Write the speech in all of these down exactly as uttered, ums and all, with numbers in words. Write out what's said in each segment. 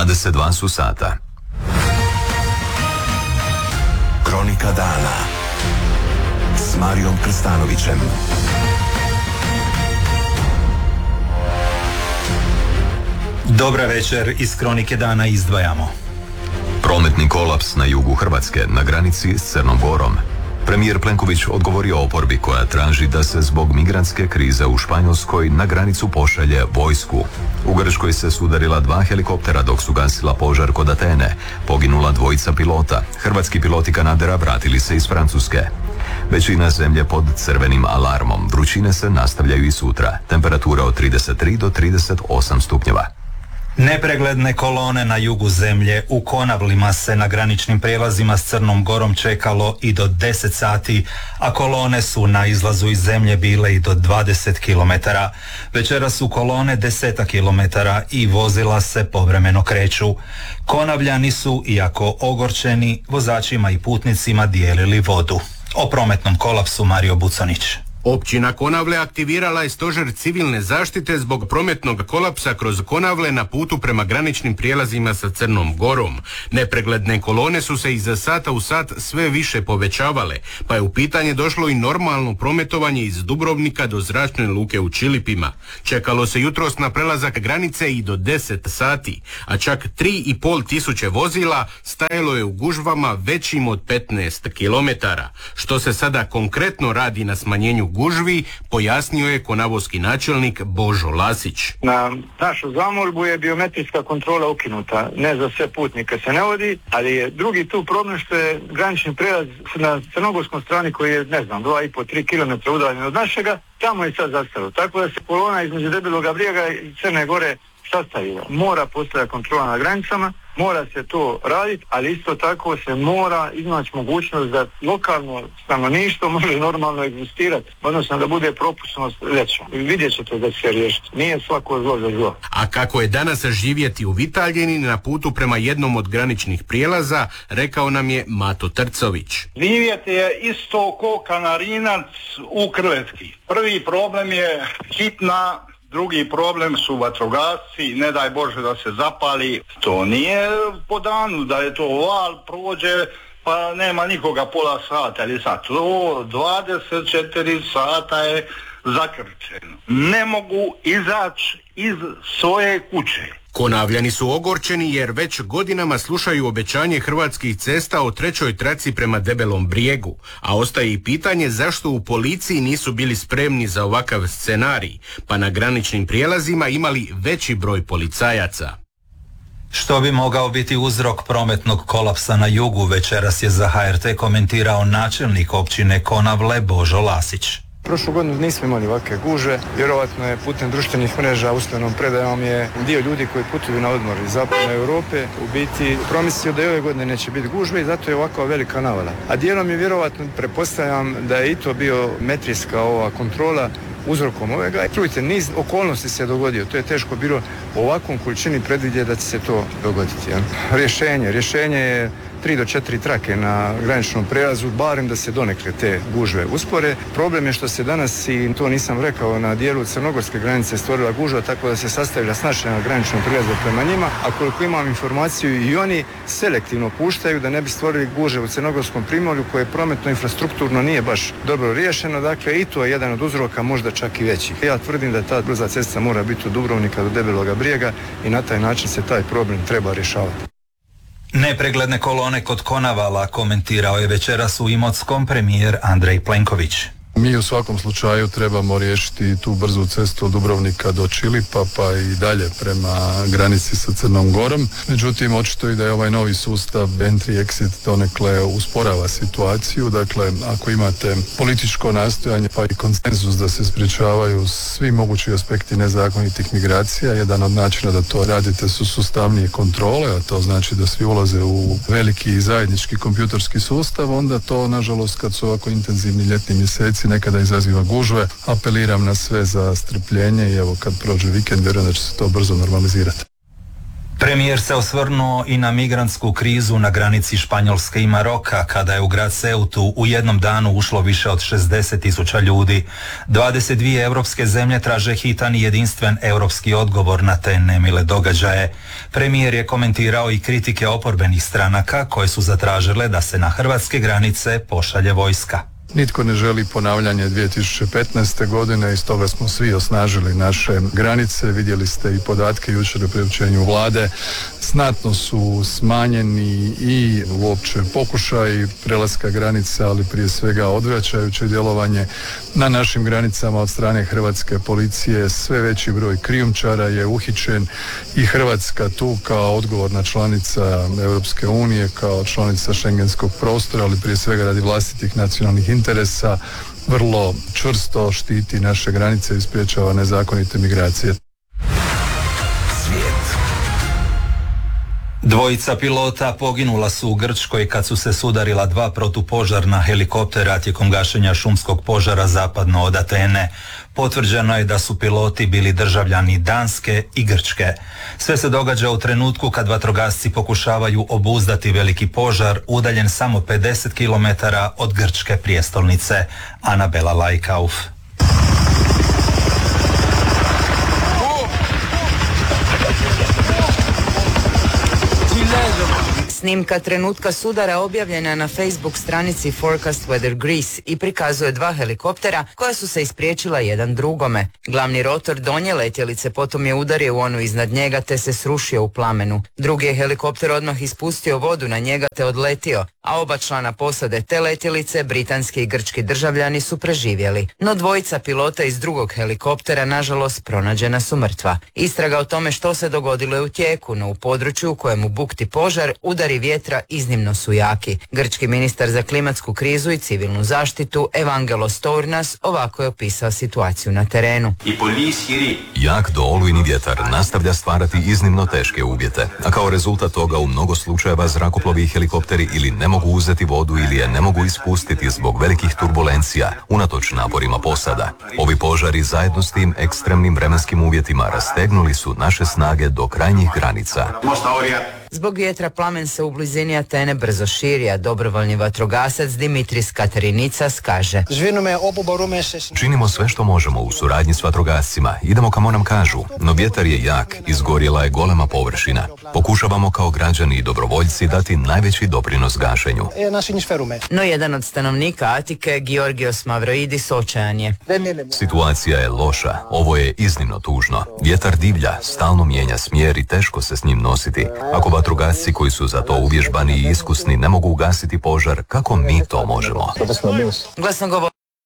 dvadeset dva su sata. Kronika dana s Marijom Krstanovićem. Dobra večer, iz Kronike dana izdvajamo. Prometni kolaps na jugu Hrvatske, na granici s Crnom Gorom. Premijer Plenković odgovorio oporbi koja traži da se zbog migrantske krize u Španjolskoj na granicu pošalje vojsku. U Grčkoj se sudarila dva helikoptera dok su gasila požar kod Atene. Poginula dvojica pilota. Hrvatski piloti Kanadera vratili se iz Francuske. Većina zemlje pod crvenim alarmom. Vrućine se nastavljaju i sutra. Temperatura od trideset tri do trideset osam stupnjeva. Nepregledne kolone na jugu zemlje u Konavlima se na graničnim prijelazima s Crnom Gorom čekalo i do deset sati, a kolone su na izlazu iz zemlje bile i do dvadeset kilometara. Večeras su kolone deseta kilometara i vozila se povremeno kreću. Konavljani su, iako ogorčeni, vozačima i putnicima dijelili vodu. O prometnom kolapsu Mario Bucanić. Općina Konavle aktivirala je stožer civilne zaštite zbog prometnog kolapsa kroz Konavle na putu prema graničnim prijelazima sa Crnom Gorom. Nepregledne kolone su se iza sata u sat sve više povećavale, pa je u pitanje došlo i normalno prometovanje iz Dubrovnika do zračne luke u Čilipima. Čekalo se jutros na prelazak granice i do deset sati, a čak tri i pol tisuće vozila stajalo je u gužvama većim od petnaest kilometara. Što se sada konkretno radi na smanjenju gužvi, pojasnio je konavoski načelnik Božo Lasić. Na našu zamolbu je biometrijska kontrola ukinuta. Ne za sve putnike se ne vodi, ali je drugi tu problem što je granični prijelaz na crnogorskom strani koji je, ne znam, dva i po do tri kilometra udaljen od našega, tamo je sad zastalo. Tako da se kolona između Debelog Brijega i Crne Gore sastavila. Mora postojati kontrola na granicama, mora se to raditi, ali isto tako se mora iznaći mogućnost da lokalno stanovništvo može normalno egzistirati, odnosno da bude propusnost veća. Vidjet ćete da se riješiti. Nije svako zlo za zlo. A kako je danas živjeti u Vitaljini na putu prema jednom od graničnih prijelaza, rekao nam je Mato Trcović. Živjeti je isto ko Kanarinac u Krletki. Prvi problem je hitna, drugi problem su vatrogasci, ne daj Bože da se zapali. To nije po danu, da je to val, prođe, pa nema nikoga pola sata ili sat. To dvadeset četiri sata je zakrčeno. Ne mogu izaći iz svoje kuće. Konavljani su ogorčeni jer već godinama slušaju obećanje Hrvatskih cesta o trećoj traci prema Debelom Brijegu, a ostaje i pitanje zašto u policiji nisu bili spremni za ovakav scenarij, pa na graničnim prijelazima imali veći broj policajaca. Što bi mogao biti uzrok prometnog kolapsa na jugu, večeras je za H R T komentirao načelnik općine Konavle Božo Lasić. Prošlu godinu nismo imali ovakve gužve, vjerovatno je putem društvenih mreža usmenom predajom je dio ljudi koji putuju na odmor iz zapadne Europe u biti promislio da i ove godine neće biti gužve i zato je ovakva velika navala. A dijelom je vjerovatno, pretpostavljam da je i to bio metrijska ova kontrola uzrokom ovega. Čujte, niz okolnosti se dogodio, to je teško bilo u ovakvom količini predvidjeti da će se to dogoditi. Ja. Rješenje, rješenje je tri do četiri trake na graničnom prijelazu, barem da se donekle te gužve uspore. Problem je što se danas, i to nisam rekao, na dijelu crnogorske granice stvorila gužva, tako da se sastavila snažna graničnog prijelaza prema njima, a koliko imam informaciju i oni selektivno puštaju da ne bi stvorili gužve u crnogorskom primorju koje prometno infrastrukturno nije baš dobro riješeno, dakle i to je jedan od uzroka, možda čak i veći. Ja tvrdim da ta brza cesta mora biti od Dubrovnika do Debeloga Brijega i na taj način se taj problem treba rješavati. Nepregledne kolone kod Konavala komentirao je večeras u Imotskom premijer Andrej Plenković. Mi u svakom slučaju trebamo riješiti tu brzu cestu od Dubrovnika do Čilipa pa i dalje prema granici sa Crnom Gorom. Međutim, očito i da je ovaj novi sustav entry-exit donekle usporava situaciju. Dakle, ako imate političko nastojanje pa i konsenzus da se sprječavaju svi mogući aspekti nezakonitih migracija, jedan od načina da to radite su sustavnije kontrole, a to znači da svi ulaze u veliki zajednički kompjuterski sustav, onda to, nažalost, kad su ovako intenzivni ljetni mjeseci, nekada izaziva gužve. Apeliram na sve za strpljenje i evo kad prođe vikend vjerujem da će se to brzo normalizirati. Premijer se osvrnuo i na migrantsku krizu na granici Španjolske i Maroka, kada je u grad Ceutu u jednom danu ušlo više od šezdeset tisuća ljudi. dvadeset dvije europske zemlje traže hitan i jedinstven europski odgovor na te nemile događaje. Premijer je komentirao i kritike oporbenih stranaka koje su zatražile da se na hrvatske granice pošalje vojska. Nitko ne želi ponavljanje dvije tisuće petnaeste. godine i stoga smo svi osnažili naše granice. Vidjeli ste i podatke jučer u priopćenju vlade. Znatno su smanjeni i uopće pokušaj prelaska granica, ali prije svega odvraćajuće djelovanje na našim granicama od strane hrvatske policije. Sve veći broj krijumčara je uhićen i Hrvatska tu kao odgovorna članica Europske unije, kao članica šengenskog prostora, ali prije svega radi vlastitih nacionalnih interesa, vrlo čvrsto štiti naše granice i sprječava nezakonite migracije. Dvojica pilota poginula su u Grčkoj kad su se sudarila dva protupožarna helikoptera tijekom gašenja šumskog požara zapadno od Atene. Potvrđeno je da su piloti bili državljani Danske i Grčke. Sve se događa u trenutku kad vatrogasci pokušavaju obuzdati veliki požar udaljen samo pedeset kilometara od grčke prijestolnice. Anabela Lajkauf. Snimka trenutka sudara objavljena na Facebook stranici Forecast Weather Greece i prikazuje dva helikoptera koja su se ispriječila jedan drugome. Glavni rotor donje letjelice potom je udario u onu iznad njega te se srušio u plamenu. Drugi je helikopter odmah ispustio vodu na njega te odletio, a oba člana posade te letjelice, britanski i grčki državljani, su preživjeli. No dvojica pilota iz drugog helikoptera nažalost pronađena su mrtva. Istraga o tome što se dogodilo je u tijeku, no u području u kojemu bukti požar udari vjetra iznimno su jaki. Grčki ministar za klimatsku krizu i civilnu zaštitu Evangelos Tournas ovako je opisao situaciju na terenu. Jak do olujni vjetar nastavlja stvarati iznimno teške uvjete, a kao rezultat toga u mnogo slučajeva zrakoplovi i helikopteri ili ne mogu uzeti vodu ili je ne mogu ispustiti zbog velikih turbulencija, unatoč naporima posada. Ovi požari zajedno s tim ekstremnim vremenskim uvjetima rastegnuli su naše snage do krajnjih granica. Zbog vjetra plamen se u blizini Atene brzo širi, a dobrovoljni vatrogasac Dimitris Katerinicas kaže: Činimo sve što možemo u suradnji s vatrogascima, idemo kamo nam kažu, no vjetar je jak, izgorjela je golema površina. Pokušavamo kao građani i dobrovoljci dati najveći doprinos gašenju. No jedan od stanovnika Atike, Georgios Mavroidis, očajan je. Situacija je loša, ovo je iznimno tužno. Vjetar divlja, stalno mijenja smjer i teško se s njim nositi. Ako vatrogasci koji su za to uvježbani i iskusni ne mogu ugasiti požar, kako mi to možemo? Glasnogovor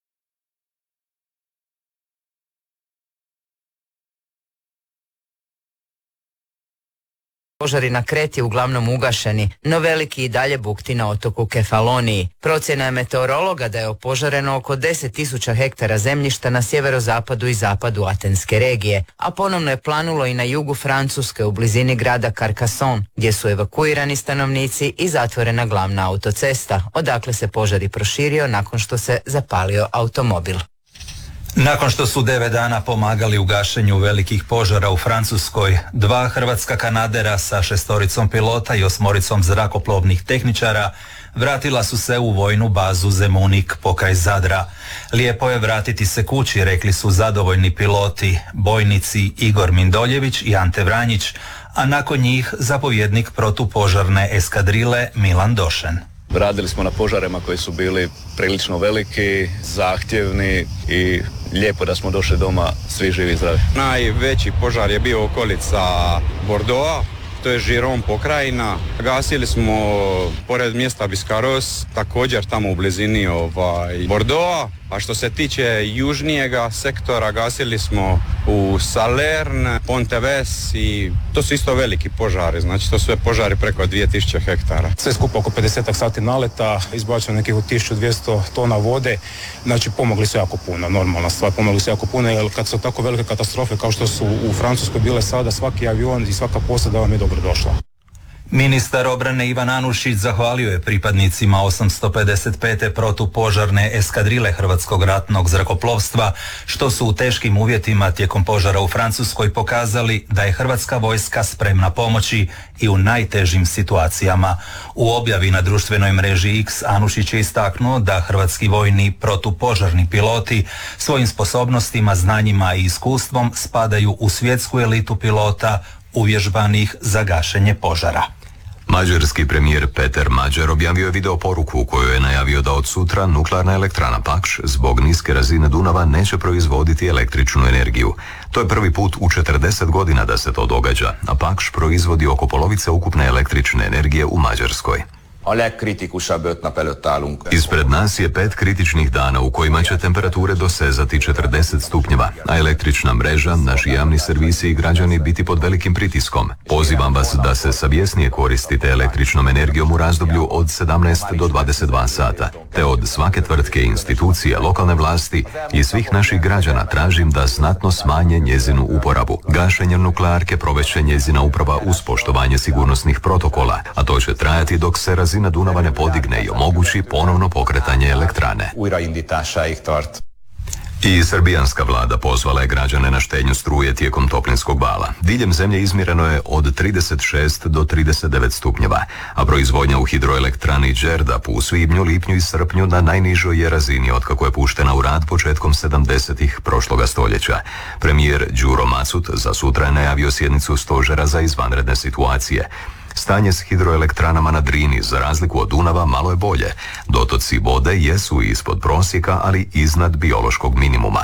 Požari na Kreti uglavnom ugašeni, no veliki i dalje bukti na otoku Kefaloniji. Procjena je meteorologa da je opožareno oko deset tisuća hektara zemljišta na sjeverozapadu i zapadu Atenske regije, a ponovno je planulo i na jugu Francuske u blizini grada Carcassonne, gdje su evakuirani stanovnici i zatvorena glavna autocesta, odakle se požar i proširio nakon što se zapalio automobil. Nakon što su devet dana pomagali u gašenju velikih požara u Francuskoj, dva hrvatska kanadera sa šestoricom pilota i osmoricom zrakoplovnih tehničara vratila su se u vojnu bazu Zemunik pokraj Zadra. Lijepo je vratiti se kući, rekli su zadovoljni piloti, bojnici Igor Mindoljević i Ante Vranjić, a nakon njih zapovjednik protupožarne eskadrile Milan Došen. Radili smo na požarima koji su bili prilično veliki, zahtjevni i lijepo da smo došli doma svi živi i zdravi. Najveći požar je bio okolica Bordeauxa, to je Giron pokrajina. Gasili smo pored mjesta Biscarrosse, također tamo u blizini ovaj, Bordeauxa. A što se tiče južnijega sektora, gasili smo u Salerne, Ponteves i to su isto veliki požari, znači to su sve požari preko dvije tisuće hektara. Sve skupo oko pedeset sati naleta, izbačeno nekih tisuću dvjesto tona vode, znači pomogli su jako puno, normalna stvar, pomogli su jako puno, jer kad su tako velike katastrofe kao što su u Francuskoj bile sada, svaki avion i svaka posada vam je dobro došla. Ministar obrane Ivan Anušić zahvalio je pripadnicima osamsto pedeset pete protupožarne eskadrile Hrvatskog ratnog zrakoplovstva što su u teškim uvjetima tijekom požara u Francuskoj pokazali da je Hrvatska vojska spremna pomoći i u najtežim situacijama. U objavi na društvenoj mreži X Anušić je istaknuo da hrvatski vojni protupožarni piloti svojim sposobnostima, znanjima i iskustvom spadaju u svjetsku elitu pilota uvježbanih za gašenje požara. Mađarski premijer Peter Mađar objavio je video poruku u kojoj je najavio da od sutra nuklearna elektrana Pakš zbog niske razine Dunava neće proizvoditi električnu energiju. To je prvi put u četrdeset godina da se to događa, a Pakš proizvodi oko polovice ukupne električne energije u Mađarskoj. Ispred nas je pet kritičnih dana u kojima će temperature dosezati četrdeset stupnjeva, a električna mreža, naši javni servisi i građani biti pod velikim pritiskom. Pozivam vas da se savjesnije koristite električnom energijom u razdoblju od sedamnaest do dvadeset dva sata, te od svake tvrtke i institucije, lokalne vlasti i svih naših građana tražim da znatno smanje njezinu uporabu. Gašenjem nuklearke provešće njezina uprava uz poštovanje sigurnosnih protokola, a to će trajati dok se razina Dunava ne podigne i omogući ponovno pokretanje elektrane. I srbijanska vlada pozvala je građane na štednju struje tijekom toplinskog vala. Diljem zemlje izmjereno je od trideset šest do trideset devet stupnjeva, a proizvodnja u hidroelektrani Đerdap u svibnju, lipnju i srpnju na najnižoj je razini otkako je puštena u rad početkom sedamdesetih prošloga stoljeća. Premijer Đuro Macut za sutra je najavio sjednicu stožera za izvanredne situacije. Stanje s hidroelektranama na Drini, za razliku od Dunava, malo je bolje. Dotoci vode jesu ispod prosjeka, ali iznad biološkog minimuma.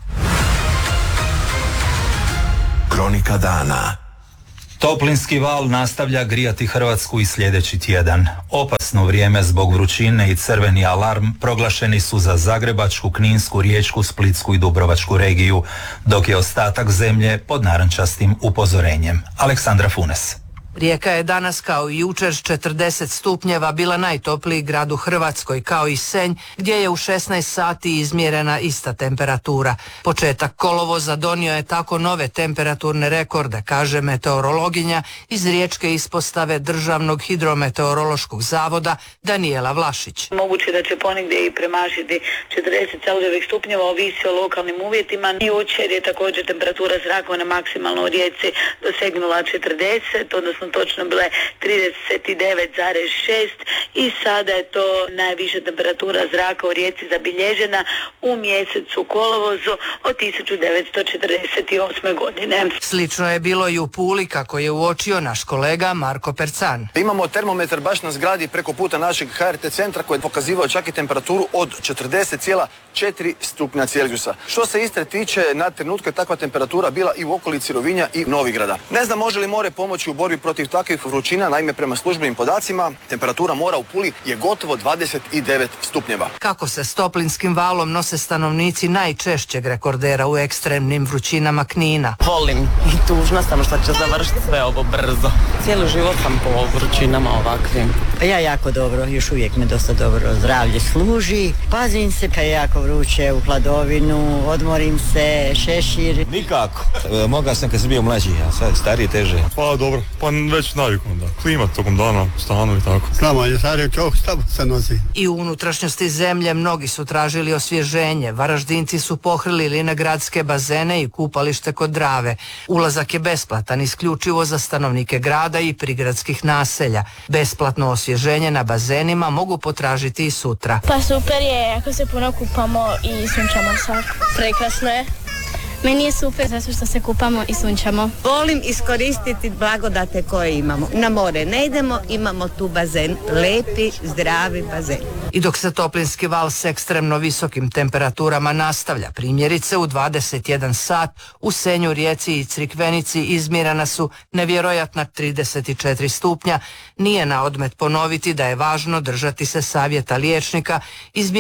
Kronika dana. Toplinski val nastavlja grijati Hrvatsku i sljedeći tjedan. Opasno vrijeme zbog vrućine i crveni alarm proglašeni su za Zagrebačku, Kninsku, Riječku, Splitsku i Dubrovačku regiju, dok je ostatak zemlje pod narančastim upozorenjem. Aleksandra Funes. Rijeka je danas kao i jučer s četrdeset stupnjeva bila najtopliji grad u Hrvatskoj, kao i Senj gdje je u šesnaest sati izmjerena ista temperatura. Početak kolovoza donio je tako nove temperaturne rekorde, kaže meteorologinja iz riječke ispostave Državnog hidrometeorološkog zavoda Danijela Vlašić. Moguće da će ponegdje i premašiti četrdeset Celzijevih stupnjeva, ovisi o lokalnim uvjetima. Jučer je također temperatura zraka na maksimalno u Rijeci dosegnula četrdeset, odnosno točno bila je trideset devet zarez šest i sada je to najviša temperatura zraka u Rijeci zabilježena u mjesecu kolovozu od tisuću devetsto četrdeset osme godine. Slično je bilo i u Puli, kako je uočio naš kolega Marko Percan. Imamo termometar baš na zgradi preko puta našeg H R T centra koji je pokazivao čak i temperaturu od četrdeset zarez četiri stupnja Celzijusa. Što se Istre tiče, na trenutku je takva temperatura bila i u okolici Rovinja i Novigrada. Ne znam može li more pomoći u borbi protiv takvih vrućina, naime prema službenim podacima temperatura mora u Puli je gotovo dvadeset devet stupnjeva. Kako se s toplinskim valom nose stanovnici najčešćeg rekordera u ekstremnim vrućinama Knina? Volim i tužna sam što će završiti sve ovo brzo. Cijeli život sam po vrućinama ovakvim. Ja jako dobro, još uvijek me dosta dobro zdravlje služi. Pazim se kad je jako vruće u hladovinu, odmorim se, šešir. Nikako. E, mogao sam kad sam bio mlađi, a sad stariji teže. Pa dobro, pa već navikom da. Klima tokom dana, stanu i tako. Znamo, je stariji čovjek stavu se nosi. I u unutrašnjosti zemlje mnogi su tražili osvježenje. Varaždinci su pohrilili na gradske bazene i kupalište kod Drave. Ulazak je besplatan, isključivo za stanovnike grada i prigradskih naselja. Besplatno osvježenje na bazenima mogu potražiti i sutra. Pa super je ako se puno kupamo i sunčamo se. Prekrasno je. Meni je super zato što se kupamo i sunčamo. Volim iskoristiti blagodate koje imamo. Na more ne idemo, imamo tu bazen. Lepi, zdravi bazen. I dok se toplinski val s ekstremno visokim temperaturama nastavlja, primjerice u dvadeset jedan sat u Senju, Rijeci i Crikvenici izmjerena su nevjerojatna trideset četiri stupnja, nije na odmet ponoviti da je važno držati se savjeta liječnika,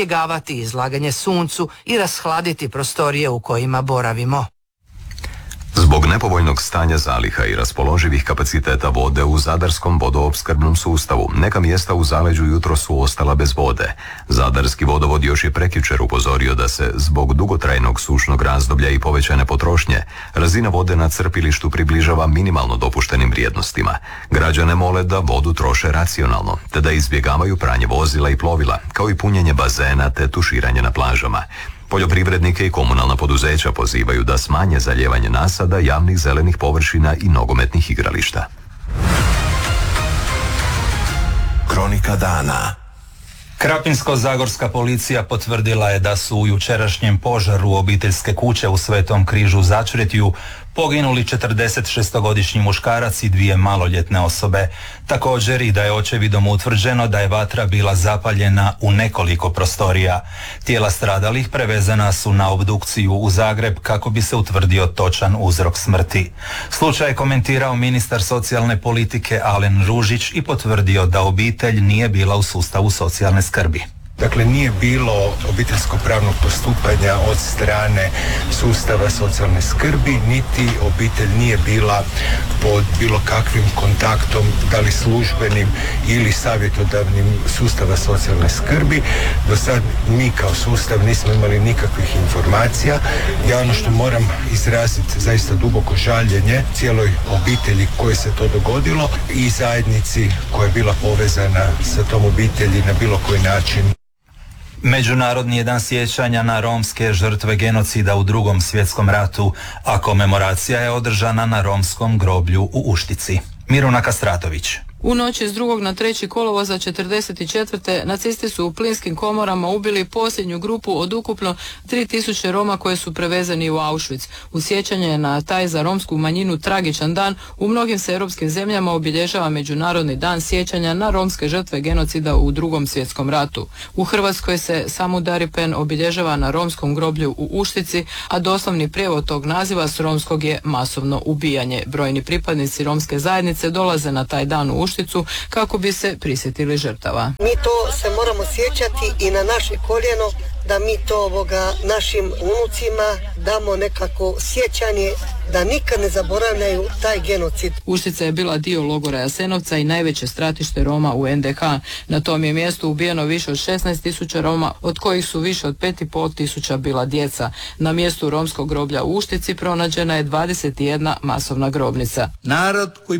izbjegavati izlaganje suncu i rashladiti prostorije u kojima boravimo. Zbog nepovoljnog stanja zaliha i raspoloživih kapaciteta vode u zadarskom vodoopskrbnom sustavu, neka mjesta u zaleđu jutro su ostala bez vode. Zadarski vodovod još je prekjučer upozorio da se zbog dugotrajnog sušnog razdoblja i povećane potrošnje razina vode na crpilištu približava minimalno dopuštenim vrijednostima. Građane mole da vodu troše racionalno, te da izbjegavaju pranje vozila i plovila, kao i punjenje bazena te tuširanje na plažama. Poljoprivrednike i komunalna poduzeća pozivaju da smanje zalijevanje nasada, javnih zelenih površina i nogometnih igrališta. Kronika dana. Krapinsko-zagorska policija potvrdila je da su u jučerašnjem požaru obiteljske kuće u Svetom Križu u Začretju poginuli četrdesetšestogodišnji muškarac i dvije maloljetne osobe. Također i da je očevidom utvrđeno da je vatra bila zapaljena u nekoliko prostorija. Tijela stradalih prevezana su na obdukciju u Zagreb kako bi se utvrdio točan uzrok smrti. Slučaj je komentirao ministar socijalne politike Alen Ružić i potvrdio da obitelj nije bila u sustavu socijalne skrbi. Dakle, nije bilo obiteljsko-pravnog postupanja od strane sustava socijalne skrbi, niti obitelj nije bila pod bilo kakvim kontaktom, da li službenim ili savjetodavnim sustava socijalne skrbi. Do sad mi kao sustav nismo imali nikakvih informacija. Ja ono što moram izraziti zaista duboko žaljenje cijeloj obitelji koje se to dogodilo i zajednici koja je bila povezana sa tom obitelji na bilo koji način. Međunarodni je dan sjećanja na romske žrtve genocida u Drugom svjetskom ratu, a komemoracija je održana na romskom groblju u Uštici. Miruna Kastratović. U noći s drugog na treći kolovoza četrdeset četvrte nacisti su u plinskim komorama ubili posljednju grupu od ukupno tri tisuće Roma koje su prevezeni u Auschwitz. U sjećanje na taj za romsku manjinu tragičan dan u mnogim se europskim zemljama obilježava Međunarodni dan sjećanja na romske žrtve genocida u Drugom svjetskom ratu. U Hrvatskoj se Samudaripen obilježava na romskom groblju u Uštici, a doslovni prijevod tog naziva s romskog je masovno ubijanje. Brojni pripadnici romske zajednice dolaze na taj dan u Ušticu kako bi se prisjetili žrtava. Mi to se moramo sjećati i na naše koljeno, da mi to ovoga našim unucima damo nekako sjećanje, da nikad ne zaboravljaju taj genocid. Uštica je bila dio logora Jasenovca i najveće stratište Roma u en de ha. Na tom je mjestu ubijeno više od šesnaest tisuća Roma, od kojih su više od pet i pol tisuća bila djeca. Na mjestu romskog groblja u Uštici pronađena je dvadeset jedna masovna grobnica. Narod koji